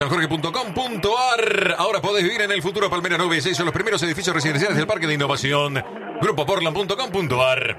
Jorge.com.ar. Ahora podés vivir en el futuro. Palmera 9 y 6 son los primeros edificios residenciales del Parque de Innovación. Grupoportland.com.ar.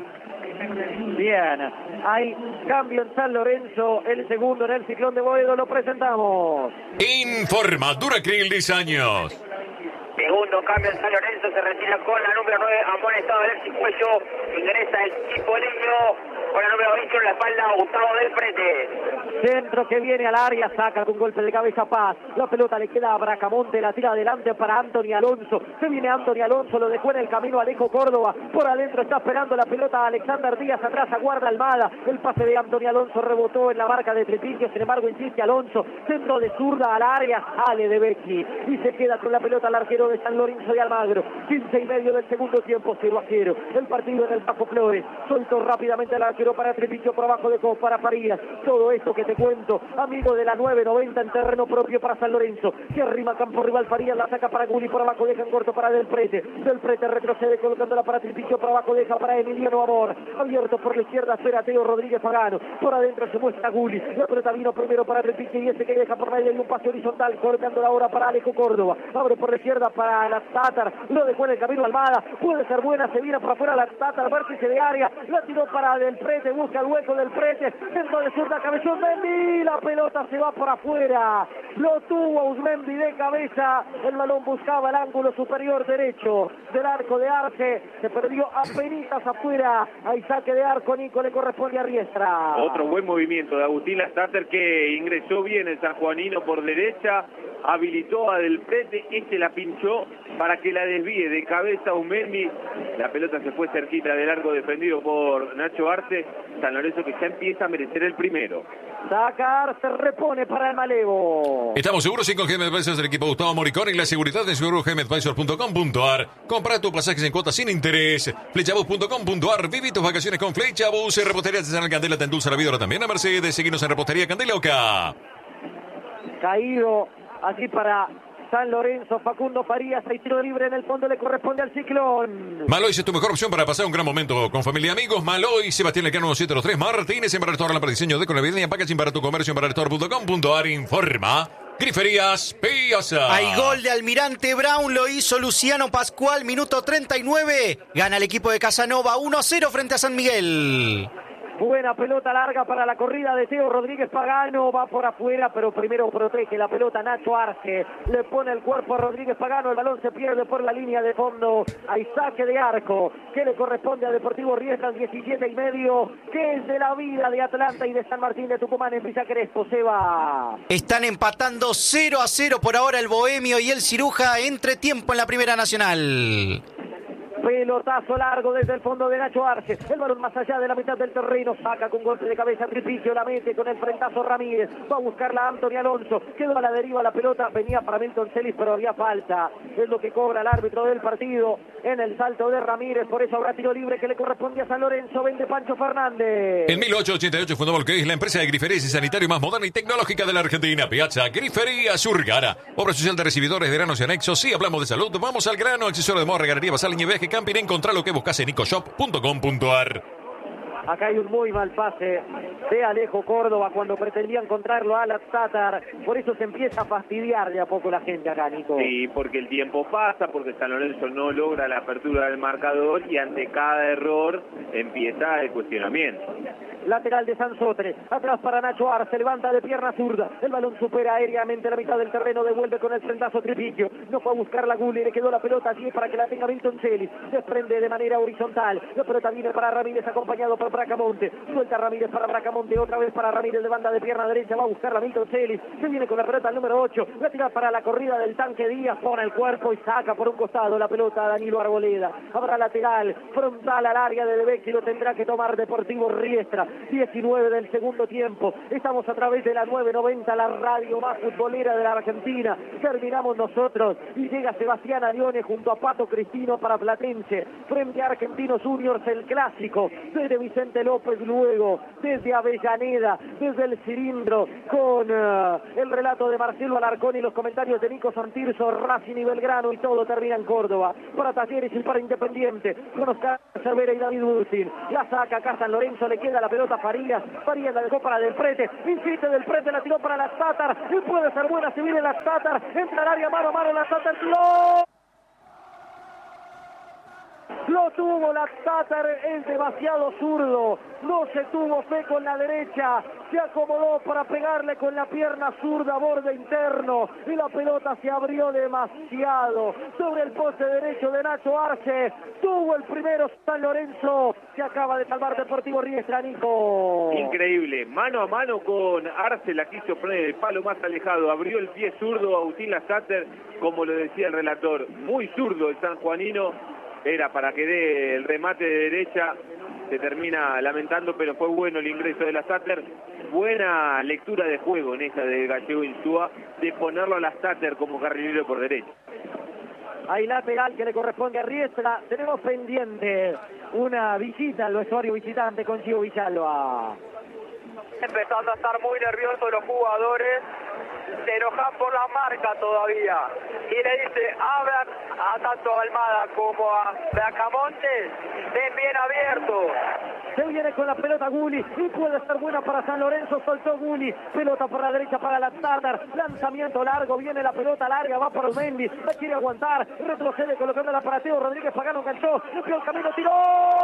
Bien, hay cambio en San Lorenzo, el segundo en el Ciclón de Boedo, lo presentamos. Informa Duracril 10 años. Segundo cambio en San Lorenzo, se retira con la número 9, amonestado Alexis Cuello, ingresa el Chipoleño con la número 20 en la espalda, Gustavo del Prete. Centro que viene al área, saca con golpe de cabeza Paz, la pelota le queda a Bracamonte, la tira adelante para Anthony Alonso, se viene Anthony Alonso, lo dejó en el camino Alejo Córdoba, por adentro está esperando la pelota Alexander Díaz, atrás aguarda Almada, el pase de Anthony Alonso rebotó en la marca de Trepicio, sin embargo insiste Alonso, centro de zurda al área, sale de Becchi, y se queda con la pelota al arquero de San Lorenzo de Almagro, 15 y medio del segundo tiempo, 0-0, el partido en el Paco Flores, soltó rápidamente al arquero para Trepicio, por abajo de Coz, para Farías, todo esto que te cuento, amigo de la 990 en terreno propio para San Lorenzo, que arrima campo rival Farías, la saca para Guli, por abajo deja en corto para Del Prete retrocede colocándola para Trepicio, por abajo deja para Emiliano Amor, abierto por la izquierda, espera Teo Rodríguez Pagano, por adentro se muestra Guli, la pelota vino primero para Trepicio y ese que deja por medio y un pase horizontal, colocándola ahora para Alejo Córdoba, abre por la izquierda para la Tatar, lo dejó en el camino Almada, puede ser buena, se viene para afuera la Tatar, vértice de área, la tiró para Del Prete, busca el hueco Del Prete, centro de zurda, cabezón Mendy, la pelota se va por afuera, lo tuvo Usmendi de cabeza, el balón buscaba el ángulo superior derecho del arco de Arce, se perdió apenitas afuera, hay saque de arco, Nico, le corresponde a Riestra. Otro buen movimiento de Agustín Lastater, que ingresó bien el sanjuanino por derecha, habilitó a Del Prete, este la pinchó para que la desvíe de cabeza a Usmendi, la pelota se fue cerquita del arco defendido por Nacho Arce, San Lorenzo que ya empieza a merecer el primero. Saca Arce, repone para el Malevo. Estamos seguros y con GM Advisors del equipo Gustavo Moricón y la seguridad de seguro gmadvisor.com.ar. Compra tus pasajes en cuotas sin interés. Flechabus.com.ar. Viví tus vacaciones con Flechabus. Repostería Artesanal Candela te endulza la vida ahora también a Mercedes. Seguinos en Repostería Candela Oca. Caído así para San Lorenzo, Facundo Farías, hay tiro libre en el fondo, le corresponde al Ciclón. Malois es tu mejor opción para pasar un gran momento con familia y amigos. Malois, Sebastián Lecano 1703 Martínez, en Barrestore, para diseño de navideña, packaging para tu comercio en barrestore.com.ar. Informa Griferías Piazza. Hay gol de Almirante Brown, lo hizo Luciano Pascual, minuto 39. Gana el equipo de Casanova 1-0 frente a San Miguel. Buena pelota larga para la corrida de Teo Rodríguez Pagano, va por afuera, pero primero protege la pelota Nacho Arce, le pone el cuerpo a Rodríguez Pagano, el balón se pierde por la línea de fondo, hay saque de arco, que le corresponde a Deportivo Riestra, 17 y medio, que es de la vida de Atlanta y de San Martín de Tucumán en Villa Crespo, se va. Están empatando 0-0 por ahora el Bohemio y el Ciruja, entre tiempo en la Primera Nacional. Pelotazo largo desde el fondo de Nacho Arce, el balón más allá de la mitad del terreno, saca con golpe de cabeza Tripicio, la mete con el frentazo Ramírez, va a buscarla Anthony Alonso, quedó a la deriva la pelota, venía para Milton Celis pero había falta, es lo que cobra el árbitro del partido en el salto de Ramírez, por eso habrá tiro libre que le corresponde a San Lorenzo, vende Pancho Fernández. En 1888 fundó Volqués, la empresa de griferías y sanitario más moderna y tecnológica de la Argentina. Piazza Grifería Surgara, obra social de recibidores de granos y anexos. Si hablamos de salud, vamos al grano. Accesorio de moda, regalería, basal, y viaje, camping. Encontrá lo que buscas en ecoshop.com.ar. Acá hay un muy mal pase de Alejo Córdoba cuando pretendía encontrarlo a la Tatar. Por eso se empieza a fastidiar de a poco la gente acá, Nico. Sí, porque el tiempo pasa, porque San Lorenzo no logra la apertura del marcador y ante cada error empieza el cuestionamiento. Lateral de Sansotre, atrás para Nacho Arce, levanta de pierna zurda, el balón supera aéreamente la mitad del terreno, devuelve con el frentazo Tripicio, no fue a buscar la Gulli, le quedó la pelota allí para que la tenga Milton Celis, desprende de manera horizontal, la pelota viene para Ramírez acompañado por Bracamonte, suelta Ramírez para Bracamonte, otra vez para Ramírez de banda de pierna derecha, va a buscar la Milton Celis, se viene con la pelota al número 8, la tira para la corrida del tanque Díaz, pone el cuerpo y saca por un costado la pelota a Danilo Arboleda, habrá lateral, frontal al área de Becchi, lo tendrá que tomar Deportivo Riestra, 19 del segundo tiempo, estamos a través de la 990, la radio más futbolera de la Argentina, terminamos nosotros y llega Sebastián Arione junto a Pato Cristino para Platense, frente a Argentinos Juniors, el clásico desde Vicente Vicente López luego, desde Avellaneda, desde el cilindro, con el relato de Marcelo Alarcón y los comentarios de Nico Santirso, Racing y Belgrano, y todo termina en Córdoba. Para Talleres y para Independiente, con Oscar Cervera y David Bursin. La saca acá San Lorenzo, le queda la pelota a Farías la dejó para Del Prete, insiste Del Prete, la tiró para la Tatar, y puede ser buena, se viene la Tatar, entra al área, mano a mano la Tatar, lo tuvo la Tatar, es demasiado zurdo, no se tuvo fe con la derecha, se acomodó para pegarle con la pierna zurda, borde interno, y la pelota se abrió demasiado sobre el poste derecho de Nacho Arce. Tuvo el primero San Lorenzo, se acaba de salvar Deportivo Riestra, Nico. Increíble, mano a mano con Arce, la quiso poner el palo más alejado, abrió el pie zurdo Agustín Lassater, como lo decía el relator, muy zurdo el sanjuanino, era para que dé el remate de derecha, se termina lamentando, pero fue bueno el ingreso de Lassater, buena lectura de juego en esa de Gallego Insúa, de ponerlo a Lassater como carrilero por derecha. Hay lateral que le corresponde a Riestra. Tenemos pendiente una visita al vestuario visitante con Gio Villalba. Empezando a estar muy nerviosos los jugadores, se enojan por la marca todavía, y le dice, abran a tanto a Almada como a Bracamonte, den bien abierto. Se viene con la pelota Gulli, y puede ser buena para San Lorenzo, soltó Gulli, pelota por la derecha para la Tatar, lanzamiento largo, viene la pelota larga, va para Mendy, la quiere aguantar, retrocede colocándola para Teo Rodríguez, Pagano enganchó, limpió el camino, tiró.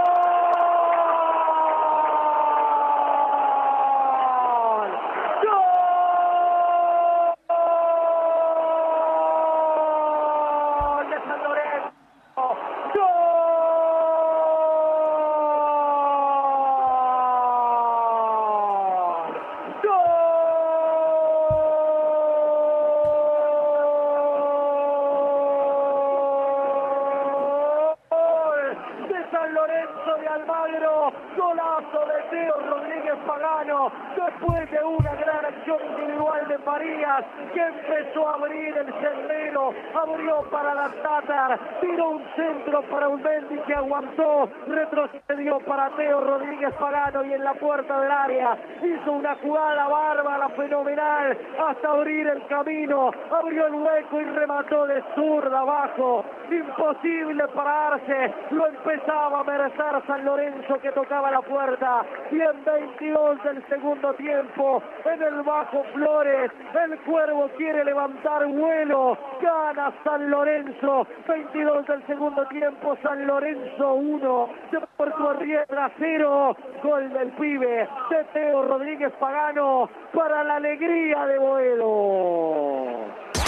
Golazo de Teo Rodríguez Pagano, después de una gran acción individual de Farías, que empezó a abrir el sendero, abrió para la Tatar, tiró un centro para un Mendy que aguantó, retrocedió para Teo Rodríguez Pagano, y en la puerta del área hizo una jugada bárbara, fenomenal, hasta abrir el camino, abrió el hueco y remató de zurda abajo, imposible pararse, lo empezaba a merecer San Lorenzo, que tocaba la puerta, y en 22 del segundo tiempo, en el Bajo Flores, el Cuervo quiere levantar vuelo, gana San Lorenzo, 22 del segundo tiempo, San Lorenzo 1, Deportivo Riestra 0, gol del pibe, de Teo Rodríguez Pagano, para la alegría de Boedo.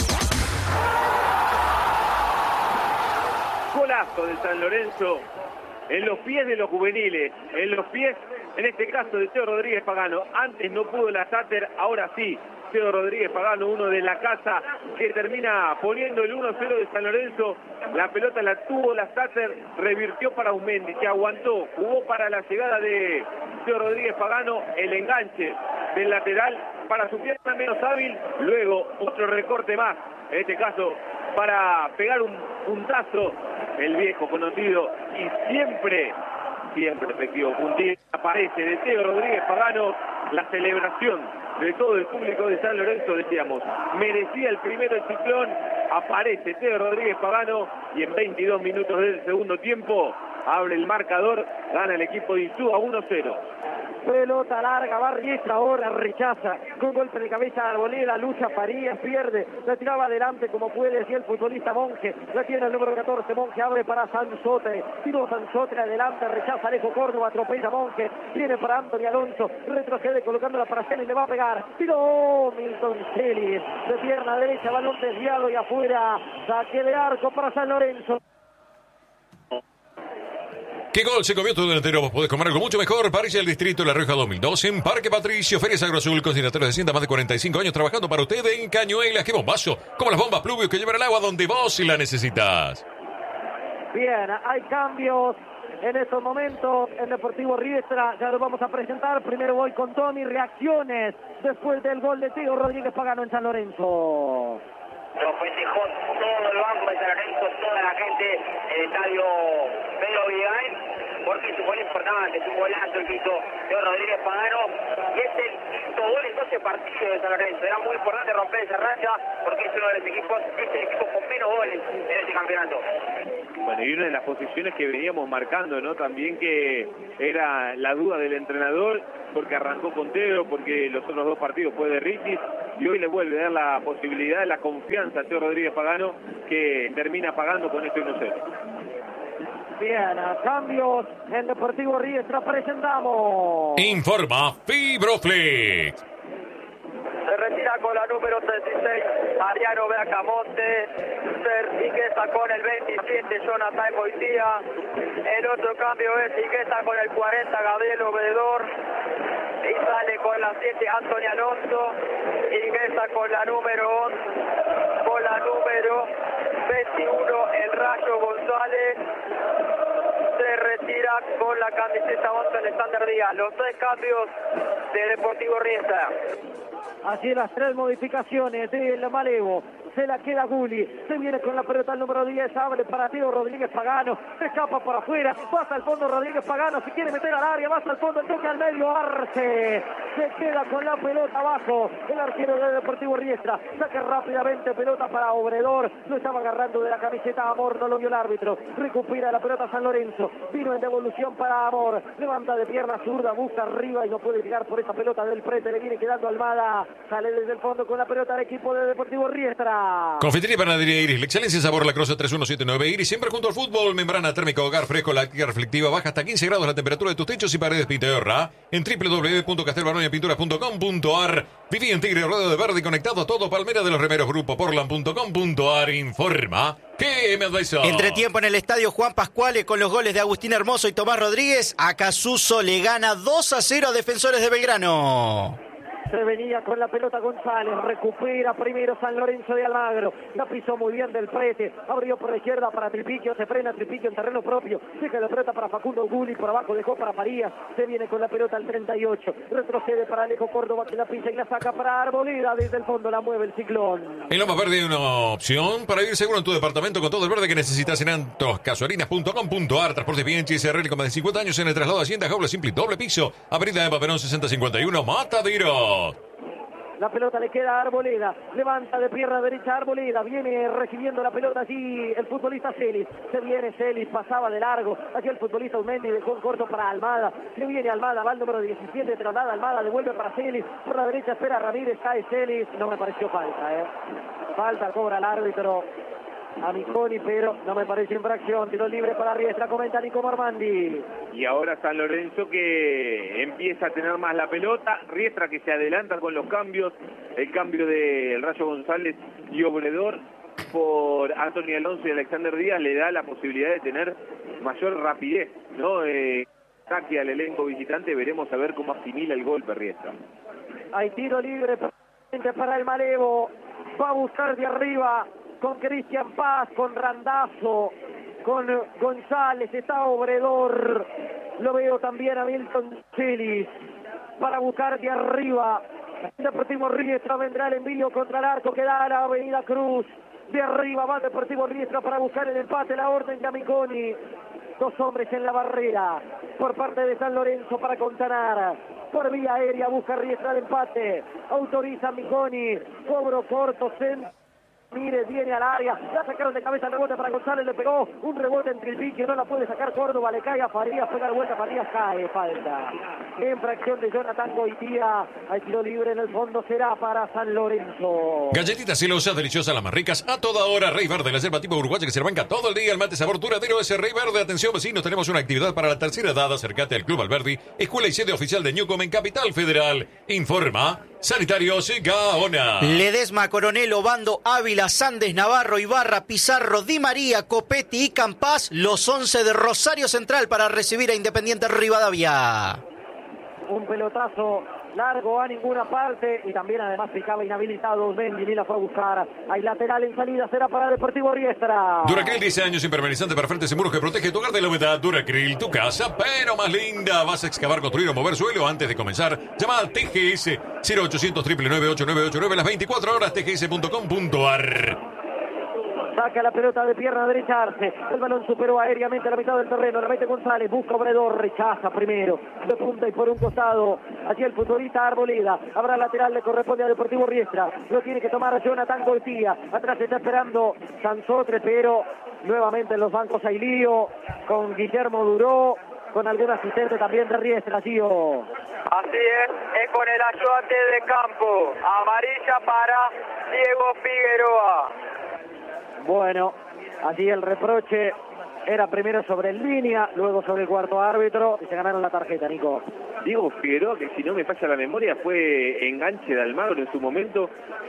Golazo de San Lorenzo, en los pies de los juveniles, en los pies, en este caso, de Teo Rodríguez Pagano. Antes no pudo Lassater, ahora sí, Teo Rodríguez Pagano, uno de la casa, que termina poniendo el 1-0 de San Lorenzo. La pelota la tuvo Lassater, revirtió para Aumendi, que aguantó, jugó para la llegada de Teo Rodríguez Pagano, el enganche del lateral para su pierna menos hábil, luego otro recorte más, en este caso para pegar un puntazo, el viejo conocido y siempre efectivo puntillo, aparece de Teo Rodríguez Pagano, la celebración de todo el público de San Lorenzo, decíamos, merecía el primero el Ciclón, aparece Teo Rodríguez Pagano, y en 22 minutos del segundo tiempo abre el marcador, gana el equipo de Insúa 1-0. Pelota larga, va Riestra, ahora rechaza, con golpe de cabeza a Arboleda, lucha Farías, pierde, la tiraba adelante como puede, decía el futbolista Monge, la tiene el número 14, Monge abre para Sansotre, tiró Sansotre adelante, rechaza Alejo Córdoba, atropella Monge, viene para Anthony Alonso, retrocede colocándola para Celis, le va a pegar, tiró Milton Celis, de pierna derecha, balón desviado y afuera, saque de arco para San Lorenzo. ¿Qué gol se comió tu delantero? Vos podés comer algo mucho mejor. Parrilla del Distrito La Rioja 2002 en Parque Patricio, Ferias Agroazul, consignatarios de Hacienda, más de 45 años trabajando para usted en Cañuelas. ¡Qué bombazo! Como las bombas Pluvio que llevan el agua donde vos la necesitas. Bien, hay cambios en estos momentos en Deportivo Riestra, ya lo vamos a presentar. Primero voy con Tony, reacciones después del gol de Teo Rodríguez Pagano en San Lorenzo. Lo festejó todo el banco de San Lorenzo, toda la gente, el estadio Pedro Villain. porque es un gol importante, es un golazo el que hizo Teo Rodríguez Pagano, y es el quinto gol en 12 partidos de San Lorenzo. Era muy importante romper esa racha, porque es uno de los equipos, es el equipo con menos goles en este campeonato. Bueno, y una de las posiciones que veníamos marcando, ¿no? También que era la duda del entrenador, porque arrancó con Teo, porque los otros dos partidos fue de Richis, y hoy le vuelve a dar la posibilidad, la confianza a Teo Rodríguez Pagano, que termina pagando con este 1-0. Bien, cambios en Deportivo Riestra, presentamos. Informa Fibroflex. Se retira con la número 36, Ariano Beacamonte. Igueza con el 27, Jonathan Moitía. El otro cambio es Igueza con el 40, Gabriel Obredor. Y sale con la 7, Antonio Alonso. Igueza con la número 11, con la número 21, el Rayo González. Se retira con la camiseta 11, Alexander Díaz. Los 3 cambios de Deportivo Riestra. Así las 3 modificaciones del Malevo. Se la queda Gulli, se viene con la pelota el número 10, abre para Teo Rodríguez Pagano, se escapa por afuera, pasa al fondo Rodríguez Pagano, se quiere meter al área, va hasta el fondo, toca al medio, Arce, se queda con la pelota abajo, el arquero de Deportivo Riestra, saca rápidamente pelota para Obredor, lo estaba agarrando de la camiseta Amor, no lo vio el árbitro, recupera la pelota San Lorenzo, vino en devolución para Amor, levanta de pierna zurda, busca arriba y no puede llegar por esa pelota del Prete, le viene quedando Almada, sale desde el fondo con la pelota al equipo de Deportivo Riestra. Confitería y Panadería Iris, la excelencia en sabor, la Croce 3179 Iris, siempre junto al fútbol, membrana térmica, hogar fresco, láctea reflectiva, baja hasta 15 grados la temperatura de tus techos y paredes Pintaorra, en www.castelbaronia.pinturas.com.ar. Viví en Tigre, ruedo de verde y conectado a todo, Palmera de los Remeros, Grupo Portland.com.ar, informa que me advisó. Entretiempo en el estadio Juan Pascuale con los goles de Agustín Hermoso y Tomás Rodríguez. Acasuso le gana 2-0 a Defensores de Belgrano. Se venía con la pelota González, recupera primero San Lorenzo de Almagro, la pisó muy bien del Prete, abrió por la izquierda para Tripiquio, se frena Tripiquio en terreno propio, deja la pelota para Facundo Gulli, por abajo dejó para Farías, se viene con la pelota al 38, retrocede para Alejo Córdoba que la pisa y la saca para Arboleda, desde el fondo la mueve el Ciclón. En Lomas Verde hay una opción para vivir seguro en tu departamento con todo el verde que necesitas en antoscasuarinas.com.ar, transporte bien, CSR con más de 50 años en el traslado de Hacienda, jaula simple, doble piso, avenida de Paperón 6051, Matadero. La pelota le queda a Arboleda, levanta de pierna derecha Arboleda, viene recibiendo la pelota allí el futbolista Celis, se viene Celis, pasaba de largo, allí el futbolista Umendi dejó en corto para Almada, se viene Almada, va el número 17, traslada Almada, devuelve para Celis, por la derecha espera Ramírez, cae Celis, no me pareció falta, falta, cobra el árbitro a Miconi, pero no me parece infracción, tiro libre para Riestra, comenta Nico Marmandi. Y ahora San Lorenzo que empieza a tener más la pelota, Riestra que se adelanta con los cambios, el cambio del Rayo González y Obredor por Antonio Alonso y Alexander Díaz le da la posibilidad de tener mayor rapidez, ¿no? Saque al elenco visitante, veremos a ver cómo asimila el golpe Riestra. Hay tiro libre para el Malevo, va a buscar de arriba con Cristian Paz, con Randazzo, con González, está Obredor, lo veo también a Milton Celis, para buscar de arriba, Deportivo Riestra vendrá el envío contra el arco que da a la Avenida Cruz, de arriba va Deportivo Riestra para buscar el empate, la orden de Amiconi, 2 hombres en la barrera, por parte de San Lorenzo para Contanar, por vía aérea busca Riestra el empate, autoriza Amiconi, cobro corto, centro. Mire, viene al área, la sacaron de cabeza el rebote para González, le pegó un rebote entre el pique, no la puede sacar Córdoba, le cae a Farías, pega la vuelta, Farías cae, falta. Infracción de Jonathan Goitía, hay tiro libre en el fondo, será para San Lorenzo. Galletitas celosas, deliciosas, las más ricas, a toda hora, Rey Verde, la yerba tipo uruguaya que se banca todo el día, el mate sabor duradero ese Rey Verde. Atención vecinos, tenemos una actividad para la tercera edad, acércate al Club Alberdi, escuela y sede oficial de Newcom en Capital Federal. Informa Sanitarios Gaona. Ledesma, Coronel, Obando, Ávila, Sandes, Navarro, Ibarra, Pizarro, Di María, Copetti y Campás, los 11 de Rosario Central para recibir a Independiente Rivadavia. Un pelotazo largo a ninguna parte y también además ficaba inhabilitado Mendy, ni la fue a buscar. Hay lateral en salida, será para Deportivo Riestra. Duracril 10 años, impermeabilizante para frentes y muros que protege tu hogar de la humedad. Duracril, tu casa, pero más linda. ¿Vas a excavar, construir o mover suelo? Antes de comenzar, llama al TGS 0800 999 8989, las 24 horas, tgs.com.ar. Saca la pelota de pierna derecha Arce. El balón superó aéreamente a la mitad del terreno. La mete González. Busca Obredor. Rechaza primero. De punta y por un costado. Allí el futbolista Arboleda. Habrá lateral. Le corresponde a Deportivo Riestra. Lo tiene que tomar Jonathan Goitía. Atrás está esperando Sansotre, pero nuevamente en los bancos hay lío. Con Guillermo Duró. Con algún asistente también de Riestra, Gio. Así es con el ayudante de campo. Amarilla para Diego Figueroa. Bueno, allí el reproche era primero sobre el línea, luego sobre el cuarto árbitro y se ganaron la tarjeta, Nico. Diego Figueroa, que si no me falla la memoria, fue enganche de Almagro en su momento,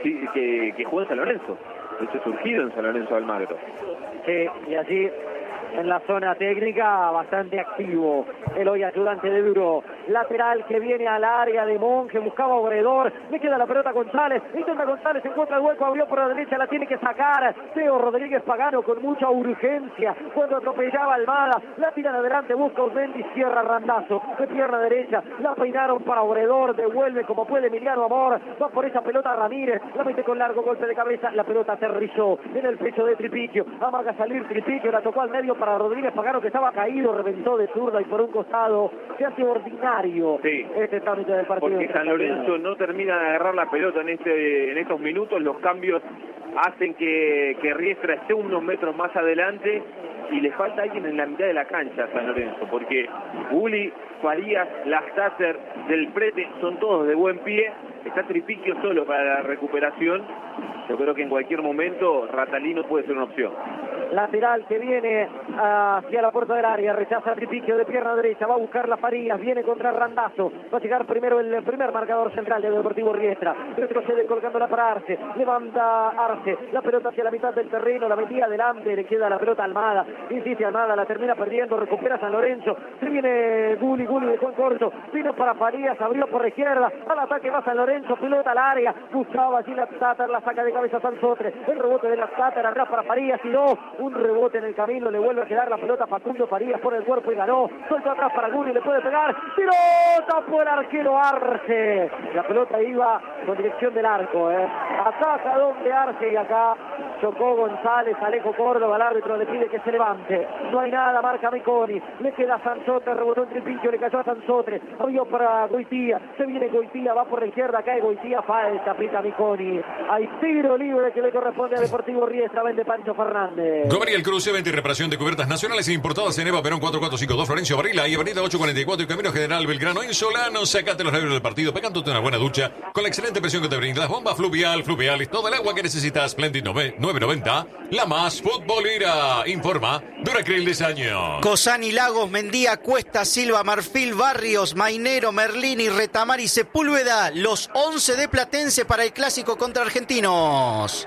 que jugó en San Lorenzo. De hecho, surgido en San Lorenzo Almagro. Sí, y allí en la zona técnica bastante activo el hoy ayudante de Duró. Lateral que viene al área de Monje, buscaba Obredor, le queda la pelota a González, intenta González, encuentra el hueco, abrió por la derecha, la tiene que sacar Teo Rodríguez Pagano con mucha urgencia, cuando atropellaba Almada, la tiran adelante, busca Osmendi, cierra Randazo, de pierna derecha, la peinaron para Obredor, devuelve como puede Emiliano Amor, va por esa pelota Ramírez, la mete con largo golpe de cabeza, la pelota aterrizó en el pecho de Tripiquio, amaga salir Tripiquio, la tocó al medio para Rodríguez Pagano, que estaba caído, reventó de zurda y por un costado se hace ordinario este trámite del partido. Porque San Lorenzo no termina de agarrar la pelota en estos minutos. Los cambios hacen que Riestra esté unos metros más adelante y le falta alguien en la mitad de la cancha a San Lorenzo, porque Gulli, Farías, Lastater, Del Prete son todos de buen pie. Está Tripiquio solo para la recuperación. Yo creo que en cualquier momento Ratalino puede ser una opción. Lateral que viene hacia la puerta del área, rechaza Tripiquio de pierna derecha, va a buscar la Farías, viene contra Randazo, va a llegar primero el primer marcador central de Deportivo Riestra, retrocede colgándola para Arce, levanta Arce, la pelota hacia la mitad del terreno, la metía adelante, le queda la pelota a Almada, insiste Almada, la termina perdiendo, recupera San Lorenzo, se viene Gulli de Juan Corto, vino para Farías, abrió por la izquierda, al ataque va San Lorenzo, pelota al área, buscaba allí la Tatar, la saca de cabeza Sansotre, el rebote de la Tatar, atrás para Farías y dos, un rebote en el camino, le vuelve a quedar la pelota Facundo Farías por el cuerpo y ganó, suelto atrás para Gulli, le puede pegar, tiró, tapó el arquero Arce, la pelota iba con dirección del arco, ataca donde Arce y acá chocó González, Alejo Córdoba, el árbitro le pide que se levante, no hay nada, marca Miconi, le queda Sansotre, rebotó entre el pincho, le cayó a Sansotre, abrió para Goitía, se viene Goitía, va por la izquierda, cae Goitía, falta, pita Miconi, hay tiro libre que le corresponde a Deportivo Riestra, vende Pancho Fernández. Gomería Cruce, venta y reparación de cubiertas nacionales e importadas en Eva Perón 4452, Florencio Varela y Avenida 844 y Camino General Belgrano en Solano. Sacate los nervios del partido pegándote una buena ducha con la excelente presión que te brinda las bombas Fluvial, todo el agua que necesitas. Splendid 990, la más futbolera. Informa Duracril 10 años. Cosani, Lagos, Mendía, Cuesta, Silva, Marfil, Barrios, Mainero, Merlini, Retamar y Sepúlveda, los 11 de Platense para el clásico contra Argentinos.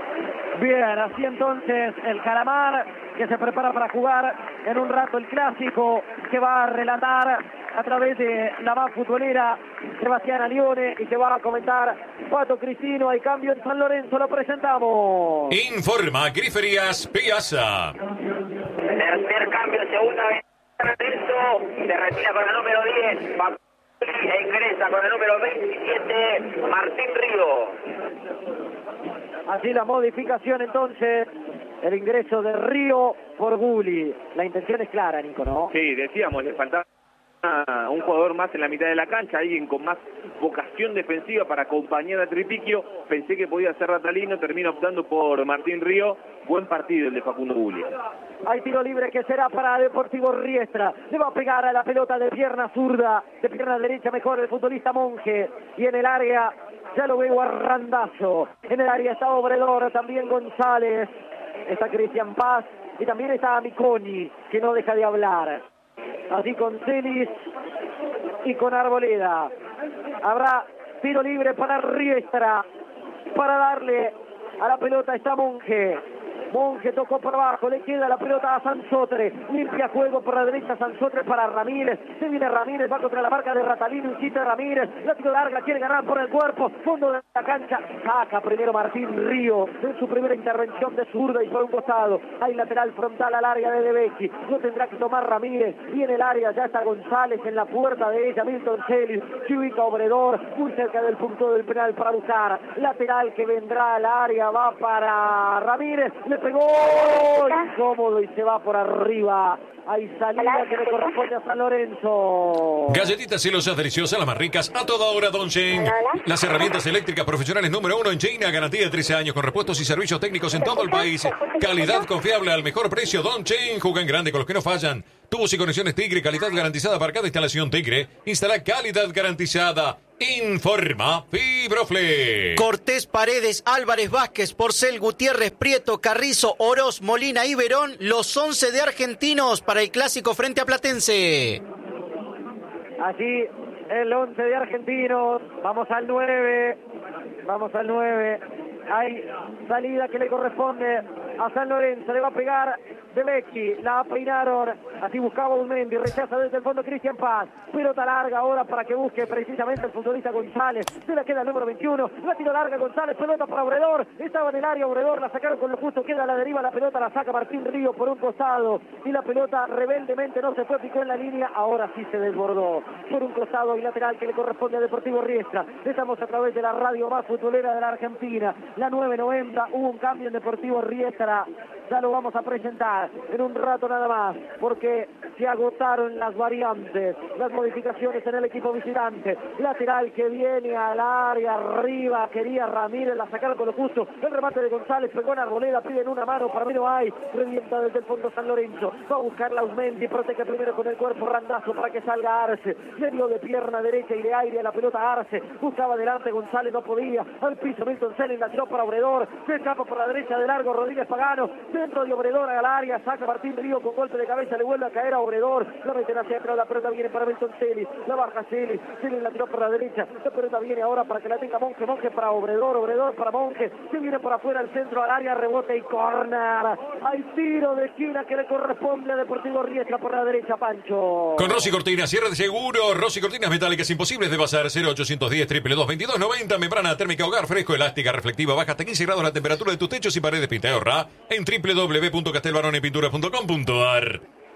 Bien, así entonces el Calamar que se prepara para jugar en un rato el clásico que va a relatar a través de la más futbolera Sebastián Alione y que va a comentar Pato Cristino. Hay cambio en San Lorenzo, lo presentamos. Informa Griferías Piazza. Tercer cambio, segunda vez. Se retira con el número 10. E ingresa con el número 27, Martín Río. Así la modificación entonces, el ingreso de Río por Gulli. La intención es clara, Nico, ¿no? Sí, decíamos, le faltaba un jugador más en la mitad de la cancha, alguien con más vocación defensiva para acompañar a Tripiquio. Pensé que podía ser Ratalino, termina optando por Martín Río. Buen partido el de Facundo Gulli. Hay tiro libre que será para Deportivo Riestra. Le va a pegar a la pelota de pierna zurda, de pierna derecha mejor el futbolista Monje. Y en el área ya lo veo a Randazo. En el área está Obredor, también González. Está Cristian Paz y también está Miconi, que no deja de hablar. Así con Celis y con Arboleda. Habrá tiro libre para Riestra. Para darle a la pelota está Monje. Monje tocó por abajo, le queda la pelota a Sansotre, limpia juego por la derecha Sansotre para Ramírez, se viene Ramírez, va contra la marca de Ratalino, insiste Ramírez, la tiro larga, quiere ganar por el cuerpo, fondo de la cancha, saca primero Martín Río, en su primera intervención de zurda y por un costado, hay lateral frontal al área de De Becchi, lo tendrá que tomar Ramírez, y en el área ya está González en la puerta de ella, Milton Celis, se ubica Obredor, muy cerca del punto del penal para buscar, lateral que vendrá al área, va para Ramírez, le pegó, incómodo y se va por arriba. Hay salida que le corresponde a San Lorenzo. Galletitas celosas deliciosas, las más ricas, a toda hora, Don Cheng. Las herramientas eléctricas profesionales número 1 en China, garantía de 13 años con repuestos y servicios técnicos en todo el país. Calidad confiable al mejor precio, Don Cheng. Juega en grande con los que no fallan. Tubos y conexiones Tigre, calidad garantizada para cada instalación Tigre. Instala calidad garantizada. Informa Fibroflex. Cortés, Paredes, Álvarez, Vázquez, Porcel, Gutiérrez, Prieto, Carrizo, Oroz, Molina y Verón, los 11 de Argentinos para el clásico frente a Platense. Allí el 11 de Argentinos. Vamos al 9. Hay salida que le corresponde a San Lorenzo. Le va a pegar de Becchi, la peinaron, así buscaba Unmendi, rechaza desde el fondo Cristian Paz, pelota larga ahora para que busque precisamente el futbolista González, se la queda el número 21, la tiro larga González, pelota para Obredor, estaba en el área Obredor, la sacaron con lo justo, queda a la deriva, la pelota la saca Martín Río por un costado, y la pelota rebeldemente no se fue, picó en la línea, ahora sí se desbordó, por un costado y lateral que le corresponde a Deportivo Riestra. Estamos a través de la radio más futbolera de la Argentina, la 990, hubo un cambio en Deportivo Riestra, ya lo vamos a presentar en un rato nada más, porque se agotaron las variantes, las modificaciones en el equipo visitante. Lateral que viene al área, arriba, quería Ramírez, la sacaron con lo justo, el remate de González, pegó en Arboleda, piden una mano, para mí no hay, revienta desde el fondo San Lorenzo, va a buscar Lausmendi, protege primero con el cuerpo, Randazo para que salga Arce, le dio de pierna derecha y de aire a la pelota Arce, buscaba adelante González, no podía, al piso Milton Celis, la tiró para Obredor, se escapa por la derecha de largo, Rodríguez Pagano, dentro de Obredor al área, saca Martín Río con golpe de cabeza, le vuelve a caer a Obredor, la meten hacia atrás, la pelota viene para Milton Celis, la baja Celis la tiró por la derecha, la pelota viene ahora para que la tenga Monge, Monge para Obredor, Obredor para Monge, se viene por afuera al centro, al área, rebote y córner, hay tiro de esquina que le corresponde a Deportivo Riestra por la derecha, Pancho. Con Rossi Cortina, cierre de seguro, Rossi Cortinas metálicas imposibles de pasar, 0810 222 2290, membrana térmica hogar, fresco, elástica, reflectiva, baja hasta 15 grados la temperatura de tus techos y paredes, pinta y ahorra en www.castelbaronepinturas.com.ar.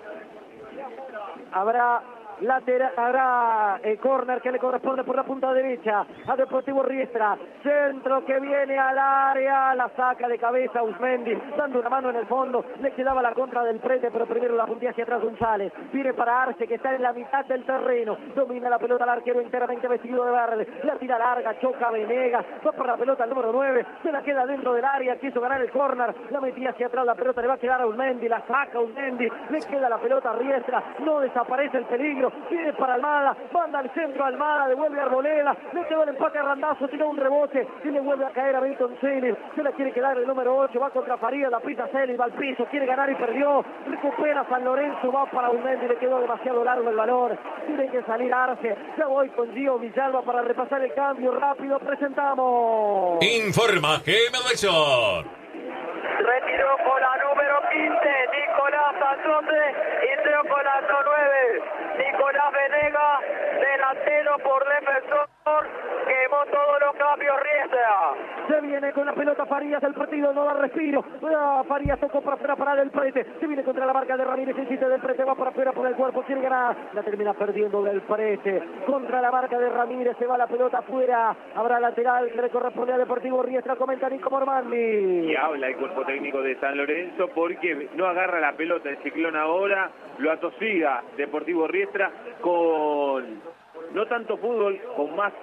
Habrá córner que le corresponde por la punta derecha a Deportivo Riestra, centro que viene al área, la saca de cabeza Usmendi, dando una mano en el fondo, le quedaba la contra del Prete, pero primero la puntía hacia atrás González, viene para Arce que está en la mitad del terreno, domina la pelota al arquero enteramente vestido de verde, la tira larga, choca Venegas, va por la pelota al número 9, se la queda dentro del área, quiso ganar el córner, la metía hacia atrás, la pelota le va a quedar a Usmendi, la saca Usmendi, le queda la pelota a Riestra, no desaparece el peligro, viene para Almada, manda al centro Almada, devuelve a Arboleda, le quedó el empate a Randazzo, tiró un rebote y le vuelve a caer a Milton Celis, se la quiere quedar el número 8, va contra Farías, la pisa Celis, va al piso, quiere ganar y perdió, recupera San Lorenzo, va para Unmendi, le quedó demasiado largo el balón, tiene que salir Arce, ya voy con Gio Villalba para repasar el cambio, rápido, presentamos. Informa GM Advisor. Retiró con la número 15, Nicolás Andrade, entró con la 9, Nicolás Venegas, delantero por defensor, quemó todos los cambios Riestra. Se viene con la pelota Farías, el partido no da respiro, Farías tocó para afuera para Del Prete, se viene contra la marca de Ramírez, insiste Del Prete, va para afuera por el cuerpo, quiere ganar, la termina perdiendo Del Prete, contra la marca de Ramírez, se va la pelota afuera, habrá lateral que le corresponde a Deportivo Riestra, comenta Nico Mormandi. Y habla el cuerpo técnico de San Lorenzo porque no agarra la pelota el Ciclón ahora, lo atosiga Deportivo Riestra con no tanto fútbol, con más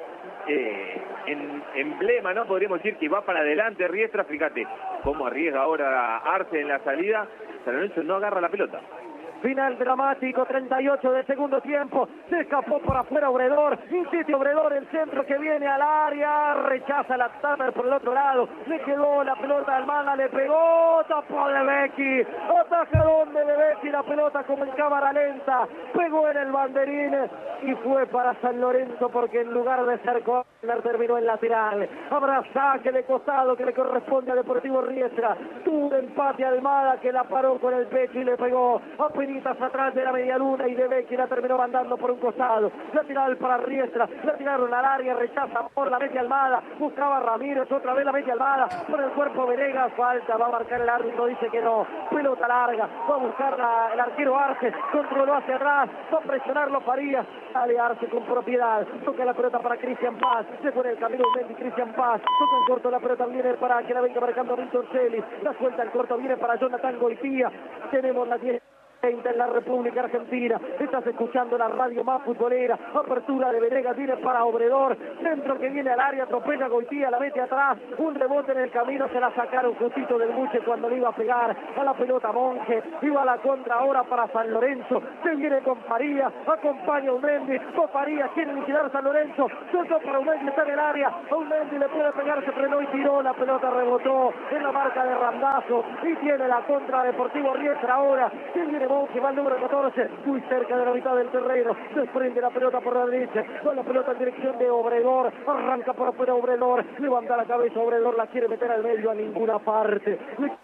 emblema, ¿no? Podríamos decir que va para adelante Riestra, fíjate cómo arriesga ahora Arce en la salida, San Lorenzo no agarra la pelota. Final dramático, 38 de segundo tiempo, se escapó por afuera Obredor, insiste Obredor, el centro que viene al área, rechaza la Tamer por el otro lado, le quedó la pelota al Almada, le pegó, tapó de Becchi, atajadón de Becchi, la pelota como en cámara lenta, pegó en el banderín y fue para San Lorenzo porque en lugar de ser córner terminó en lateral. Habrá saque de costado que le corresponde a Deportivo Riestra, tuvo empate Almada que la paró con el pecho y le pegó a Peña apenitas atrás de la media luna y de Becchi la terminó mandando por un costado. Lateral para Riestra, la tiraron al área, rechaza por la media Almada, buscaba Ramírez, otra vez la media Almada, por el cuerpo Venegas, falta, va a marcar el árbitro, dice que no, pelota larga, va a buscar el arquero Arce, controló hacia atrás, va a presionarlo Farías, sale Arce con propiedad, toca la pelota para Cristian Paz, se pone el camino Mendy, Cristian Paz, toca en corto la pelota, viene para que la venga marcando Milton Celis, la suelta en corto, viene para Jonathan Goitía, tenemos la 10 en la República Argentina. Estás escuchando la radio más futbolera. Apertura de Venegas, viene para Obredor. Centro que viene al área, atropella a Goitía, la mete atrás. Un rebote en el camino, se la sacaron justito del buche cuando le iba a pegar a la pelota Monge. Iba a la contra ahora para San Lorenzo. Se viene con Farías, acompaña a Umendi. Con Farías quiere liquidar San Lorenzo. Soltó para Umendi, está en el área. A Umendi le puede pegar, se frenó y tiró. La pelota rebotó en la marca de Randazo. Y tiene la contra Deportivo Riestra ahora. Se viene que va el número 14, muy cerca de la mitad del terreno, desprende la pelota por la derecha, con la pelota en dirección de Obredor, arranca por afuera Obredor, levanta la cabeza Obredor, la quiere meter al medio a ninguna parte,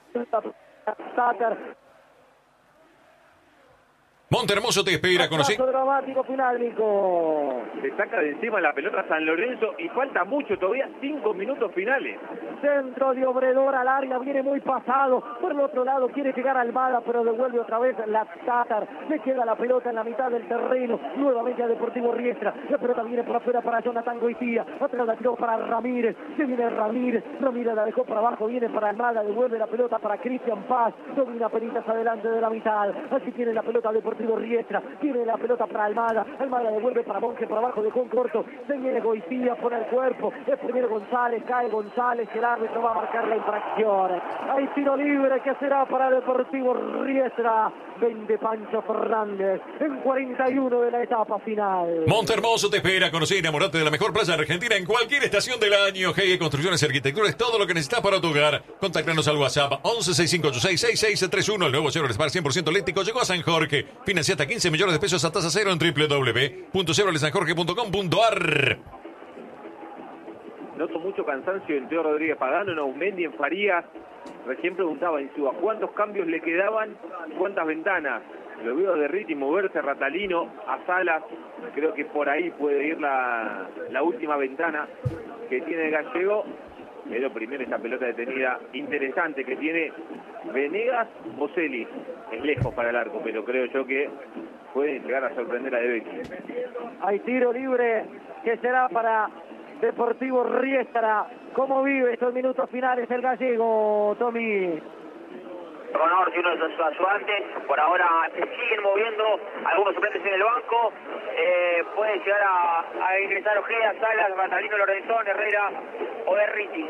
Montermoso te espera, conocí. Dramático final, Nico. Se saca de encima la pelota San Lorenzo y falta mucho, todavía 5 minutos finales. Centro de Obredor al área, viene muy pasado. Por el otro lado quiere llegar a Almada, pero devuelve otra vez la Tatar. Le queda la pelota en la mitad del terreno. Nuevamente a Deportivo Riestra. La pelota viene por afuera para Jonathan Goitía. Atrás la tiró para Ramírez. Se viene Ramírez. Ramírez la dejó para abajo. Viene para Almada. Devuelve la pelota para Cristian Paz. Domina penitas adelante de la mitad. Así tiene la pelota Deportivo Riestra, tiene la pelota para Almada, Almada devuelve para Monge por abajo, dejó en corto, se viene Goitía, pone el cuerpo, es primero González, cae González, el árbitro va a marcar la infracción. Hay tiro libre que será para Deportivo Riestra, 20 Pancho Fernández, en 41 de la etapa final. Montermoso te espera, conocer y enamorarte de la mejor playa de Argentina en cualquier estación del año. GE Construcciones y Arquitectura es todo lo que necesitas para tu hogar. Contactanos al WhatsApp 1165866631. El nuevo Chevrolet Spark 100% eléctrico llegó a San Jorge. Financia hasta 15 millones de pesos a tasa cero en www.chevroletsanjorge.com.ar. Noto mucho cansancio en Teo Rodríguez Pagano, en Aumendi, en Farías. Recién preguntaba Insúa cuántos cambios le quedaban, cuántas ventanas. Lo veo de Riti moverse, Ratalino, a Salas. Creo que por ahí puede ir la última ventana que tiene el Gallego. Pero primero esta pelota detenida interesante que tiene Venegas Boselli. Es lejos para el arco, pero creo yo que puede llegar a sorprender a De Becchi. Hay tiro libre que será para Deportivo Riestra. ¿Cómo vive estos minutos finales el Gallego, Tommy? Con Orti, uno de los ayudantes, por ahora se siguen moviendo algunos suplentes en el banco, puede llegar a ingresar Ojeda, Salas, Ratalino, Lorenzón, Herrera o Derriti.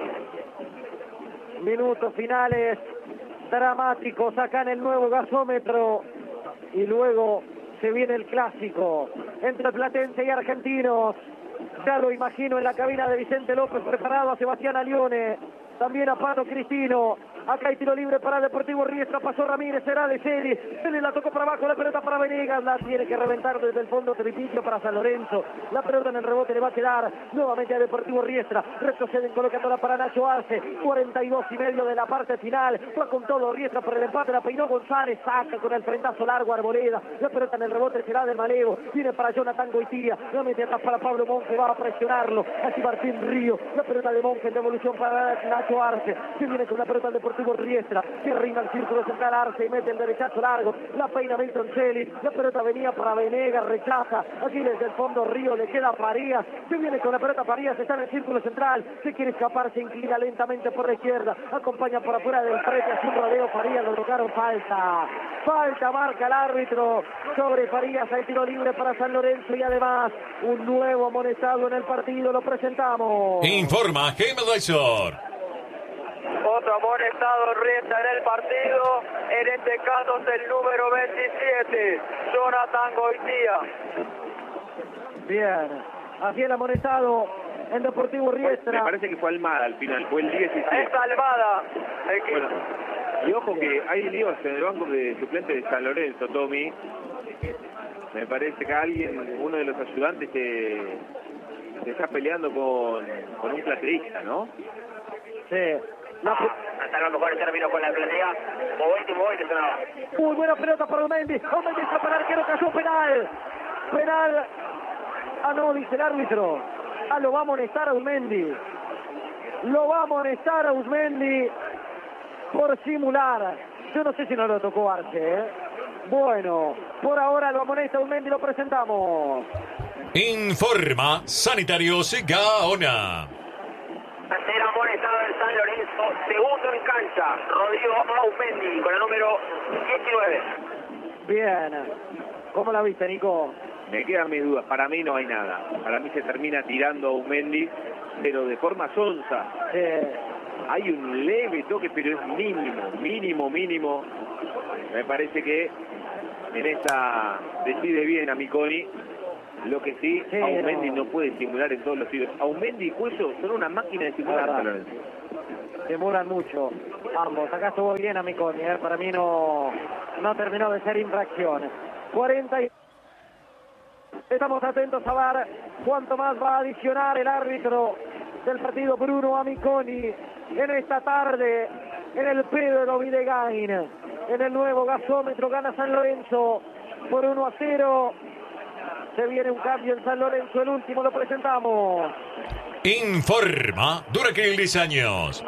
Minutos finales dramáticos acá en el nuevo gasómetro y luego se viene el clásico entre Platense y Argentinos. Ya lo imagino en la cabina de Vicente López, preparado a Sebastián Alione, también a Pano Cristino. Acá hay tiro libre para Deportivo Riestra, pasó Ramírez, será de Celi, Celi la tocó para abajo, la pelota para Venegas, la tiene que reventar desde el fondo, Tripicio para San Lorenzo, la pelota en el rebote le va a quedar nuevamente a Deportivo Riestra, retroceden colocándola para Nacho Arce, 42.5 de la parte final, va con todo Riestra por el empate, la peinó González, saca con el frentazo largo Arboleda, la pelota en el rebote será de Malevo, viene para Jonathan Goitía, la mete atrás para Pablo Monge, va a presionarlo, así Martín Río, la pelota de Monge en devolución para Nacho Arce, que viene con la pelota del Deportivo Riestra, que rima el círculo central Arce y mete el derechazo largo, la peina Milton Celis, la pelota venía para Venegas, rechaza, aquí desde el fondo Río, le queda Farías, que viene con la pelota Farías, está en el círculo central, se quiere escapar, se inclina lentamente por la izquierda, acompaña por afuera del frente, hace un rodeo Farías, lo tocaron, falta, marca el árbitro sobre Farías, hay tiro libre para San Lorenzo y además un nuevo amonestado en el partido, lo presentamos. Informa Jaime Dysor. Otro amonestado Riestra en el partido, en este caso es el número 27, Jonathan Goitía. Bien, así el amonestado en Deportivo Riestra. Me parece que fue Almada al final, fue el 17. Es Almada. Bueno, y ojo que hay líos en el banco de suplentes de San Lorenzo, Tommy. Me parece que uno de los ayudantes se está peleando con un plateísta, ¿no? Sí. hasta los mejores términos con la platea. Movetti, sonaba. Muy buena pelota para Aumendi. Aumendi está para el arquero, cayó penal. Penal. Ah, no, dice el árbitro. Ah, lo va a amonestar a Aumendi. Lo va a amonestar a Aumendi por simular. Yo no sé si no lo tocó Arce, ¿eh? Bueno, por ahora lo amonesta Aumendi, lo presentamos. Informa Sanitarios Gaona. Tercer amonestado del San Lorenzo, segundo en cancha, Rodrigo Aumendi con el número 19. Bien. ¿Cómo la viste, Nico? Me quedan mis dudas, para mí no hay nada. Para mí se termina tirando a Aumendi, pero de forma sonsa. Hay un leve toque, pero es mínimo. Me parece que en esta decide bien a Miconi. Lo que sí, Aumendi no puede simular en todos los tiros. Aumendi y Cuello son una máquina de simular. Demoran mucho ambos. Acá estuvo bien a Miconi, ¿eh? Para mí no terminó de ser infracción. 40 y... Estamos atentos a ver cuánto más va a adicionar el árbitro del partido, Bruno Amiconi, en esta tarde en el Pedro Videgain. En el nuevo gasómetro gana San Lorenzo por 1-0. Se viene un cambio en San Lorenzo, el último lo presentamos. Informa Duraquil Diseños.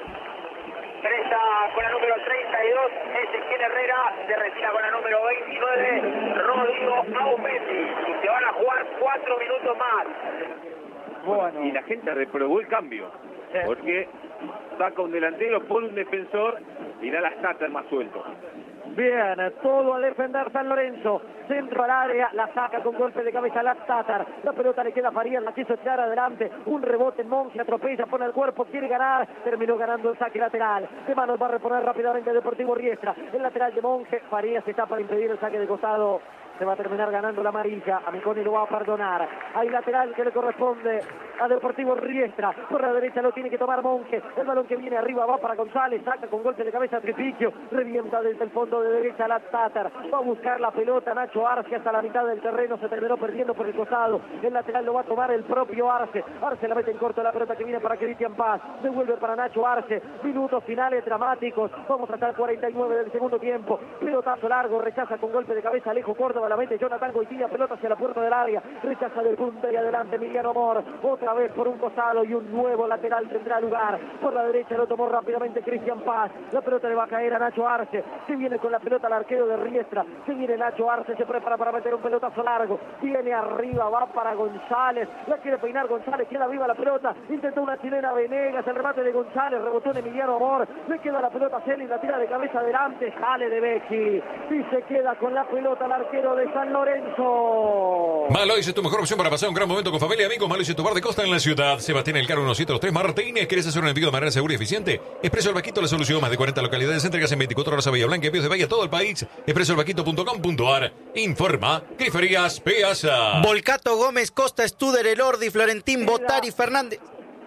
Presta con la número 32, Ezequiel Herrera, se retira con la número 29, Rodrigo Aumendi. Y se van a jugar 4 minutos más. Bueno. Y la gente reprobó el cambio, porque saca un delantero, pone un defensor y da la starter más suelto. Bien, todo a defender San Lorenzo. Centro al área, la saca con golpe de cabeza la Tatar. La pelota le queda a Farías, la quiso echar adelante. Un rebote en Monge, atropella, pone el cuerpo, quiere ganar. Terminó ganando el saque lateral. De manos va a reponer rápidamente Deportivo Riestra. El lateral de Monge, Farías está para impedir el saque de costado. Se va a terminar ganando la amarilla. Amiconi lo va a perdonar. Hay lateral que le corresponde a Deportivo Riestra. Por la derecha lo tiene que tomar Monge. El balón que viene arriba va para González. Saca con golpe de cabeza a Tripiquio. Revienta desde el fondo de derecha la Tatar. Va a buscar la pelota Nacho Arce hasta la mitad del terreno. Se terminó perdiendo por el costado. El lateral lo va a tomar el propio Arce. Arce la mete en corto, la pelota que viene para Cristian Paz. Devuelve para Nacho Arce. Minutos finales dramáticos. Vamos hasta el 49 del segundo tiempo. Pelotazo largo. Rechaza con golpe de cabeza Alejo Córdoba. La mete Jonathan Goitilla, pelota hacia la puerta del área, rechaza del punta y adelante Emiliano Amor, otra vez por un costado y un nuevo lateral tendrá lugar. Por la derecha lo tomó rápidamente Cristian Paz, la pelota le va a caer a Nacho Arce, se viene con la pelota al arquero de Riestra, se viene Nacho Arce, se prepara para meter un pelotazo largo, viene arriba, va para González, la quiere peinar González, queda viva la pelota, intentó una chilena Venegas, el remate de González, rebotó en Emiliano Amor, le queda la pelota a Celi, la tira de cabeza adelante, sale de Becchi y se queda con la pelota al arquero de San Lorenzo. Malois es tu mejor opción para pasar un gran momento con familia y amigos. Malois es tu bar de costa en la ciudad. Sebastián Elcaro 1723 Martínez. ¿Quieres hacer un envío de manera segura y eficiente? Expreso El Vaquito, la solución. Más de 40 localidades. Entregas en 24 horas a Bahía Blanca. Envíos de Bahía a todo el país. expresoelvaquito.com.ar. Informa Griferías Peasa. Volcato, Gómez, Costa, Studer, Elordi, Florentín, Botari, Fernández,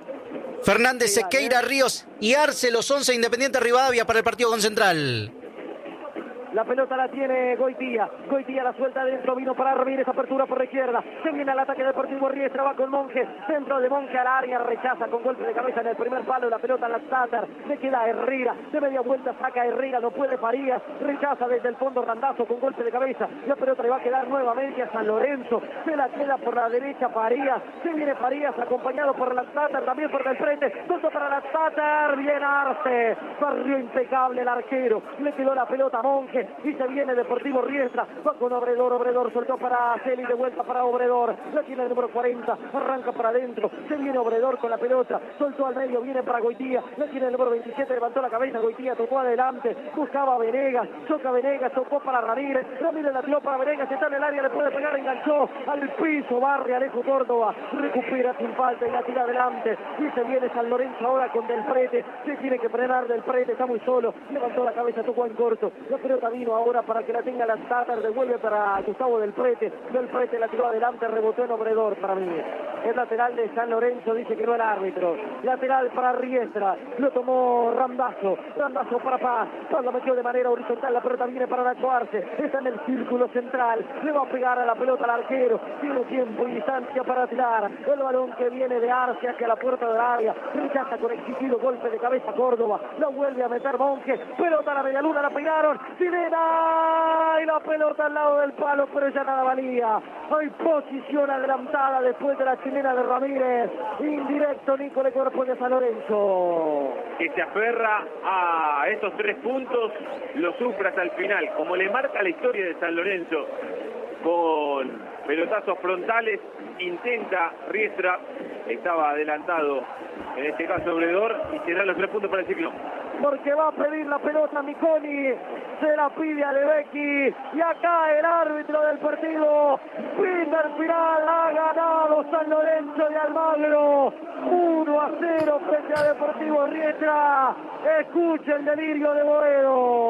Sequeira, Ríos y Arce, los 11 Independiente Rivadavia para el partido con Central. La pelota la tiene Goitilla. Goitilla la suelta adentro. Vino para Ramírez. Apertura por la izquierda. Se viene al ataque Deportivo Riestra. Va con Monge. Centro de Monge al área. Rechaza con golpe de cabeza en el primer palo. La pelota a la Tatar. Le queda Herrera. De media vuelta saca Herrera. No puede Farías. Rechaza desde el fondo Randazo con golpe de cabeza. La pelota le va a quedar nuevamente a San Lorenzo. Se la queda por la derecha Farías. Se viene Farías acompañado por la Tatar. También por el frente. Punto para la Tatar. Bien Arce. Barrió impecable el arquero. Le quedó la pelota a Monge. Y se viene Deportivo Riestra, va con Obredor soltó para Celi, de vuelta para Obredor, la tiene el número 40, arranca para adentro, se viene Obredor con la pelota, soltó al medio, viene para Goitilla, la tiene el número 27, levantó la cabeza, Goitilla tocó adelante, buscaba a Venegas, choca Venegas, tocó para Ramírez la tiró para Venegas, está en el área, le puede pegar, enganchó al piso, barre Alejo Córdoba, recupera sin falta y la tira adelante, y se viene San Lorenzo ahora con Del Prete, se tiene que frenar Del Prete, está muy solo, levantó la cabeza, tocó en corto, la pelota vino ahora para que la tenga la Stater, devuelve para Gustavo Del Prete la tiró adelante, rebotó en Obredor para mí. El lateral de San Lorenzo dice que no el árbitro. Lateral para Riestra, lo tomó Randazzo para Paz lo metió de manera horizontal, la pelota viene para Nacho Arce, está en el círculo central, le va a pegar a la pelota al arquero, tiene tiempo y distancia para tirar, el balón que viene de Arce hacia la puerta del área, rechaza con exigido golpe de cabeza Córdoba, lo vuelve a meter Monge, pelota a la media luna, la pegaron, Sirena, y la pelota al lado del palo, pero ya nada valía, hay posición adelantada después de la chilena de Ramírez, indirecto Nico de cuerpo de San Lorenzo. Que se aferra a estos 3 puntos, lo sufre hasta el final, como le marca la historia de San Lorenzo, con pelotazos frontales, intenta Riestra, estaba adelantado, en este caso Obredor, y serán los 3 puntos para el Ciclón. Porque va a pedir la pelota Miconi, se la pide a Lebecki, y acá el árbitro del partido, Peter final, ha ganado San Lorenzo de Almagro, 1-0 frente a Deportivo Riestra. Escucha el delirio de Boedo.